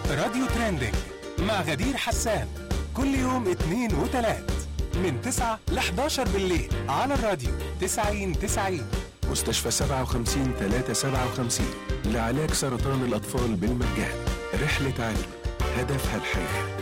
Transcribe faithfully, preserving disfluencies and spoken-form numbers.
راديو ترندنج مع غدير حسان كل يوم اثنين وثلاث من تسعة ل حداشر بالليل على الراديو تسعين تسعين. مستشفى سبعة وخمسين ثلاثة سبعة وخمسين لعلاج سرطان الأطفال بالمجان. رحلة علم هدفها الحياة.